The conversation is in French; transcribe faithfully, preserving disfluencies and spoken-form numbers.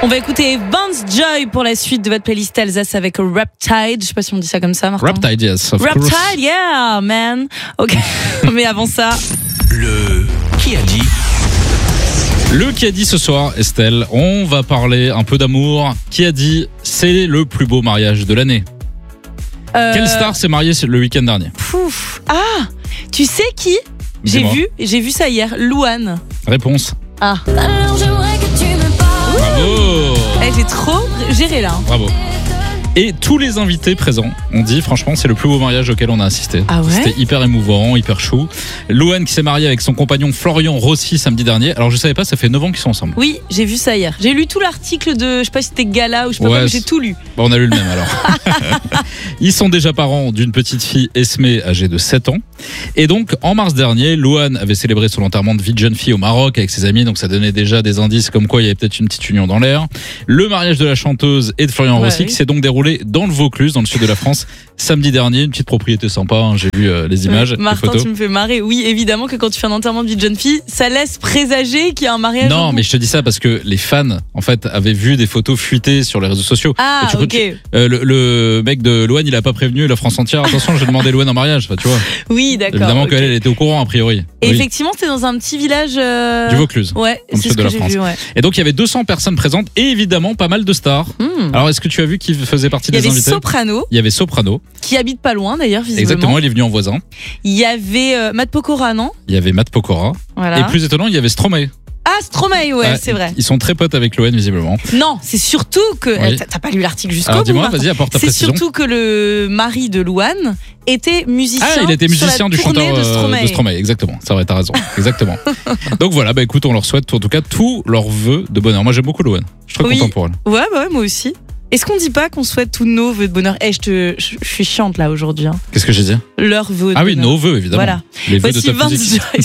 On va écouter Vance Joy pour la suite de votre playlist Alsace avec Riptide. Je sais pas si on dit ça comme ça, Martin. Riptide, yes. Of Riptide, course. yeah, man. Ok. Mais avant ça. Le qui a dit. Le qui a dit ce soir, Estelle, on va parler un peu d'amour. Qui a dit c'est le plus beau mariage de l'année? Euh... Quelle star s'est mariée le week-end dernier? Pouf. Ah, tu sais qui? J'ai Dis-moi. vu, j'ai vu ça hier. Louane. Réponse. Ah. Bravo. Eh, j'ai trop géré là. Bravo. Et tous les invités présents ont dit, franchement, c'est le plus beau mariage auquel on a assisté. Ah ouais? C'était hyper émouvant, hyper chou. Louane qui s'est mariée avec son compagnon Florian Rossi samedi dernier. Alors je savais pas, ça fait neuf ans qu'ils sont ensemble. Oui, j'ai vu ça hier. J'ai lu tout l'article de, je sais pas si c'était Gala ou je sais pas Ouais, quoi, mais c'est- j'ai tout lu. Bon, on a lu le même alors. Ils sont déjà parents d'une petite fille, Esmé, âgée de sept ans. Et donc, en mars dernier, Louane avait célébré son enterrement de vie de jeune fille au Maroc avec ses amis. Donc, ça donnait déjà des indices comme quoi il y avait peut-être une petite union dans l'air. Le mariage de la chanteuse et de Florian Ouais, Rossi oui. qui s'est donc déroulé dans le Vaucluse, dans le sud de la France, samedi dernier. Une petite propriété sympa, hein. J'ai vu euh, les images, Ouais, les Martin, photos. tu me fais marrer. Oui, évidemment que quand tu fais un enterrement de vie de jeune fille, ça laisse présager qu'il y a un mariage. en Non, couple. mais je te dis ça parce que les fans, en fait, avaient vu des photos fuitées sur les réseaux sociaux. Ah, Et tu peux- ok. tu- euh, le, le mec de Louane, il a pas prévenu la France entière. Attention, j'ai demandé Louane en mariage. Enfin, tu vois. Oui, d'accord. Évidemment ok. qu'elle elle était au courant, a priori. Et Oui. effectivement, c'était dans un petit village. euh, Du Vaucluse. Ouais, Dans le c'est sud ce de que la j'ai France. vu, ouais. Et donc, il y avait deux cents personnes présentes et évidemment pas mal de stars. Hmm. Alors, est-ce que tu as vu qui faisait partie Il y des avait invités? Soprano, Il y avait Soprano. qui habite pas loin d'ailleurs, visiblement. Exactement, il est venu en voisin. Il y avait euh, Matt Pokora, non? Il y avait Matt Pokora. Voilà. Et plus étonnant, il y avait Stromae. Ah, Stromae, ouais, Ouais, c'est vrai. Ils sont très potes avec Louane, visiblement. Non, c'est surtout que. Oui. T'as t'as pas lu l'article jusqu'au Alors, bout, dis-moi, Martin. vas-y, apporte ta C'est précision. surtout que le mari de Louane était musicien. Ah, il était sur la musicien du tournée chanteur de euh, Stromae. de Stromae, exactement. C'est vrai, t'as raison. Exactement. Donc voilà, bah écoute, on leur souhaite en tout cas tous leurs vœux de bonheur. Moi, j'aime beaucoup Louane. Je suis très Oui. content pour elle. Ouais, bah ouais, moi aussi. Est-ce qu'on dit pas qu'on souhaite tous nos vœux de bonheur? Eh, je te, je, je suis chiante là aujourd'hui. Hein. Qu'est-ce que j'ai dit? Leurs vœux de Ah oui, bonheur. nos vœux, évidemment. Voilà. Les vœux de Voici ta Vance musique. Joy